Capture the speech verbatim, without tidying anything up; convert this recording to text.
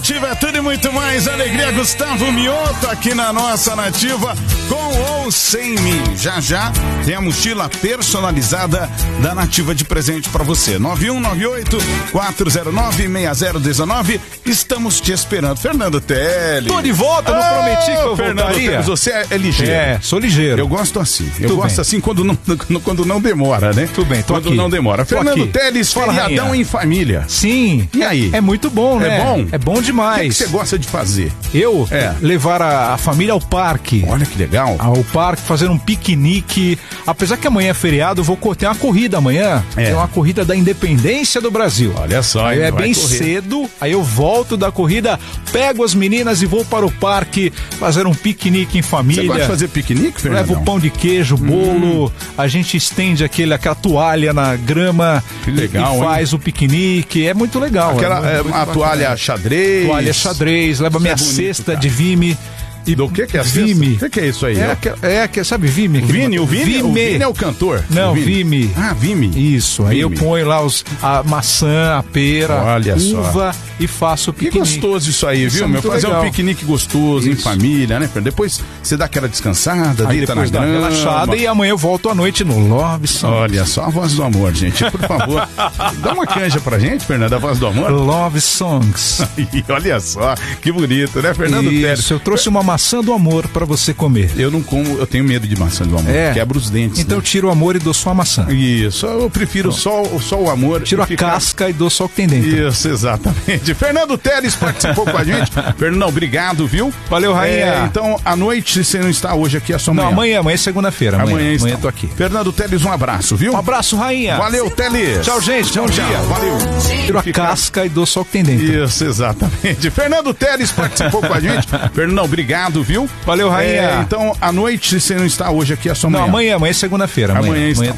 Nativa é tudo e muito mais. Alegria, Gustavo Mioto aqui na nossa Nativa, com ou sem mim. Já já tem a mochila personalizada da Nativa de presente pra você. nove um nove oito, quatro zero nove, seis zero um nove. Estamos te esperando. Fernando Teles. Tô de volta, não oh, prometi que eu Fernando voltaria. Teles, você é, é ligeiro. É, sou ligeiro. Eu gosto assim. Eu Tudo gosto bem. assim quando não, quando não demora, né? Tudo bem, tô Quando aqui. não demora. Tô Fernando aqui. Teles, Fala, feriadão rainha. em família. Sim. E aí? É muito bom, né? É bom? É bom O que, demais. que você gosta de fazer? Eu? É. Levar a, a família ao parque. Olha que legal. Ao parque, fazer um piquenique. Apesar que amanhã é feriado, eu vou ter uma corrida amanhã. É. É uma corrida da independência do Brasil. Olha só, Aí hein? é Vai bem correr. cedo, aí eu volto da corrida, pego as meninas e vou para o parque fazer um piquenique em família. Você gosta de fazer piquenique, Fernando? Levo pão de queijo, bolo, hum. a gente estende aquele, aquela toalha na grama. Que legal, e faz hein? o piquenique, é muito legal. Aquela, é é, muito a bacana. toalha xadrez. Toalha xadrez, leva minha é bonito, cesta cara. de Vime. E Do que que é a Vime? O que, que é isso aí? É, É, que, é que, sabe Vime? o Vini, o Vini, Vime. o Vini é o cantor? Não, O Vini. Vime. Ah, Vime. Isso, aí eu Vime. ponho lá os, a maçã, a pera, Olha só. uva e faço o Que piquenique. gostoso isso aí, Isso viu, é meu? muito Fazer legal. um piquenique gostoso, em Isso. família, né, Fernando? Depois você dá aquela descansada, Aí deita na depois dá uma grama. relaxada e amanhã eu volto à noite no Love Songs. Olha só a voz do amor, gente, por favor. Dá uma canja pra gente, Fernando, a voz do amor. Love Songs. E olha só, que bonito, né, Fernando Teles? Isso, eu trouxe uma maçã do amor pra você comer. Eu não como, eu tenho medo de maçã do amor, É. quebra os dentes. Então eu né? tiro o amor e dou só a maçã. Isso, eu prefiro só, só o amor. Tiro e a ficar- casca e dou só o que tem dentro. Isso, exatamente. Fernando Teles participou com a gente. Fernandão, obrigado, viu? Valeu, rainha. É, então, à noite, você não está hoje aqui, é só amanhã. Não, amanhã, amanhã é segunda-feira. Amanhã, Amanhã, amanhã está. eu tô aqui. Fernando Teles, um abraço, viu? Um abraço, rainha. Valeu, Teles. Tchau, gente. Tchau, Bom tchau. dia. Valeu. Tiro a Fica- casca e dou só o que tem dentro. Isso, exatamente. Fernando Teles participou com a gente. Fernandão, obrigado, viu? Valeu, rainha. É, então, à noite, você não está hoje aqui, é só amanhã. Não, amanhã, amanhã é segunda-feira. Amanhã, Amanhã está. amanhã